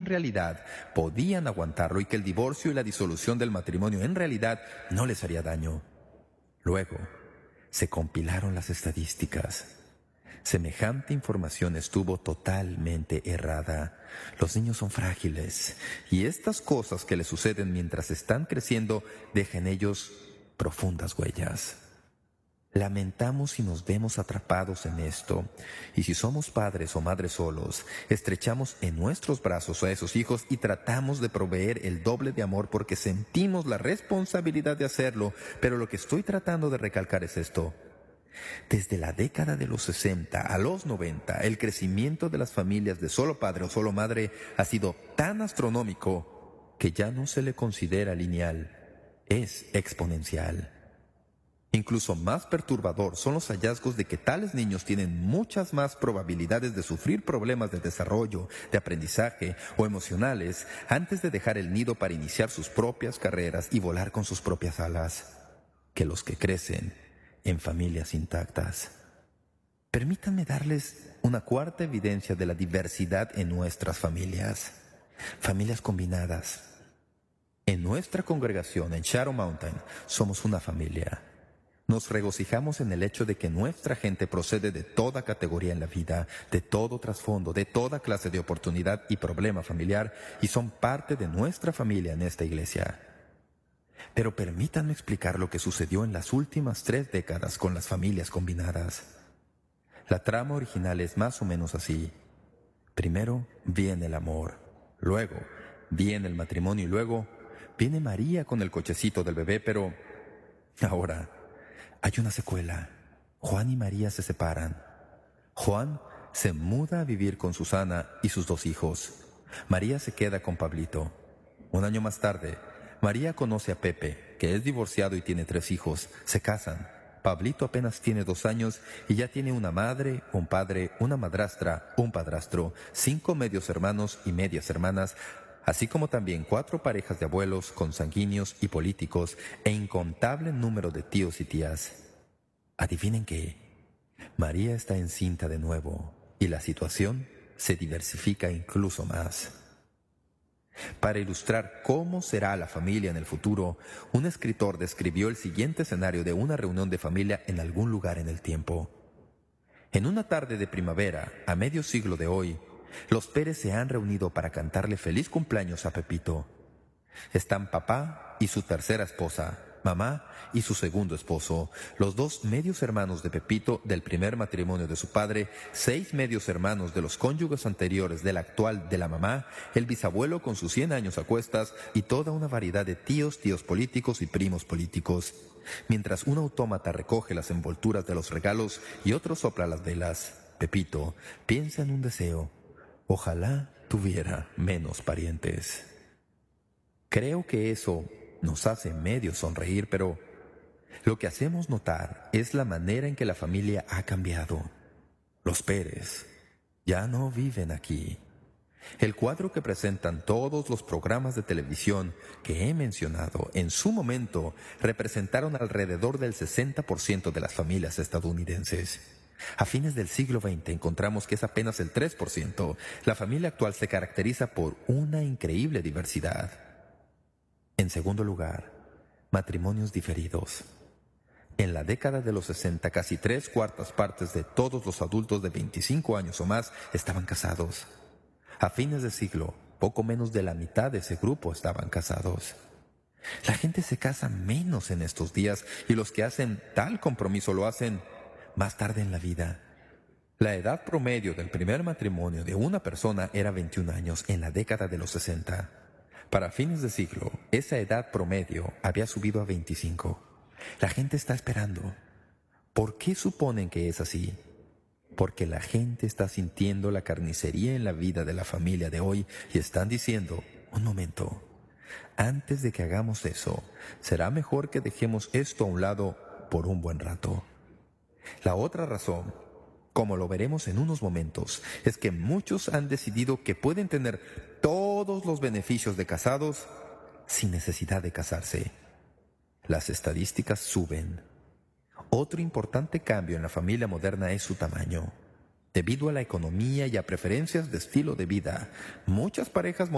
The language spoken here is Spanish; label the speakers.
Speaker 1: realidad podían aguantarlo y que el divorcio y la disolución del matrimonio en realidad no les haría daño. Luego, se compilaron las estadísticas. Semejante información estuvo totalmente errada. Los niños son frágiles y estas cosas que les suceden mientras están creciendo dejan en ellos profundas huellas. Lamentamos si nos vemos atrapados en esto, y si somos padres o madres solos, estrechamos en nuestros brazos a esos hijos y tratamos de proveer el doble de amor porque sentimos la responsabilidad de hacerlo, pero lo que estoy tratando de recalcar es esto. Desde la década de los 60 a los 90, el crecimiento de las familias de solo padre o solo madre ha sido tan astronómico que ya no se le considera lineal, es exponencial. Incluso más perturbador son los hallazgos de que tales niños tienen muchas más probabilidades de sufrir problemas de desarrollo, de aprendizaje o emocionales antes de dejar el nido para iniciar sus propias carreras y volar con sus propias alas, que los que crecen en familias intactas. Permítanme darles una cuarta evidencia de la diversidad en nuestras familias. Familias combinadas. En nuestra congregación en Shadow Mountain somos una familia. Nos regocijamos en el hecho de que nuestra gente procede de toda categoría en la vida, de todo trasfondo, de toda clase de oportunidad y problema familiar, y son parte de nuestra familia en esta iglesia. Pero permítanme explicar lo que sucedió en las últimas 3 décadas con las familias combinadas. La trama original es más o menos así. Primero viene el amor, luego viene el matrimonio y luego viene María con el cochecito del bebé, pero ahora hay una secuela. Juan y María se separan. Juan se muda a vivir con Susana y sus 2 hijos. María se queda con Pablito. Un año más tarde, María conoce a Pepe, que es divorciado y tiene 3 hijos. Se casan. Pablito apenas tiene 2 años y ya tiene una madre, un padre, una madrastra, un padrastro, 5 medios hermanos y medias hermanas, así como también 4 parejas de abuelos, consanguíneos y políticos, e incontable número de tíos y tías. Adivinen qué, María está encinta de nuevo y la situación se diversifica incluso más. Para ilustrar cómo será la familia en el futuro, un escritor describió el siguiente escenario de una reunión de familia en algún lugar en el tiempo. En una tarde de primavera, a medio siglo de hoy, los Pérez se han reunido para cantarle feliz cumpleaños a Pepito. Están papá y su tercera esposa, mamá y su segundo esposo, los 2 medios hermanos de Pepito del primer matrimonio de su padre, 6 medios hermanos de los cónyuges anteriores del actual de la mamá, el bisabuelo con sus 100 años a cuestas y toda una variedad de tíos políticos y primos políticos. Mientras un autómata recoge las envolturas de los regalos y otro sopla las velas, Pepito piensa en un deseo. Ojalá tuviera menos parientes. Creo que eso nos hace medio sonreír, pero lo que hacemos notar es la manera en que la familia ha cambiado. Los Pérez ya no viven aquí. El cuadro que presentan todos los programas de televisión que he mencionado en su momento representaron alrededor del 60% de las familias estadounidenses. A fines del siglo XX encontramos que es apenas el 3%. La familia actual se caracteriza por una increíble diversidad. En segundo lugar, matrimonios diferidos. En la década de los 60, casi 3/4 partes de todos los adultos de 25 años o más estaban casados. A fines de siglo, poco menos de la mitad de ese grupo estaban casados. La gente se casa menos en estos días y los que hacen tal compromiso lo hacen más tarde en la vida. La edad promedio del primer matrimonio de una persona era 21 años en la década de los 60. Para fines de siglo, esa edad promedio había subido a 25. La gente está esperando. ¿Por qué suponen que es así? Porque la gente está sintiendo la carnicería en la vida de la familia de hoy y están diciendo, un momento, antes de que hagamos eso, será mejor que dejemos esto a un lado por un buen rato. La otra razón, como lo veremos en unos momentos, es que muchos han decidido que pueden tener todos los beneficios de casados sin necesidad de casarse. Las estadísticas suben. Otro importante cambio en la familia moderna es su tamaño. Debido a la economía y a preferencias de estilo de vida, muchas parejas